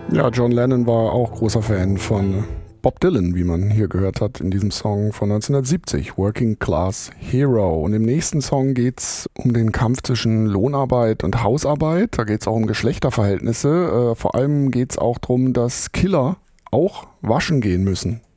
Ja, John Lennon war auch großer Fan von Bob Dylan, wie man hier gehört hat in diesem Song von 1970, Working Class Hero. Und im nächsten Song geht es um den Kampf zwischen Lohnarbeit und Hausarbeit. Da geht es auch um Geschlechterverhältnisse. Vor allem geht es auch darum, dass Killer auch waschen gehen müssen.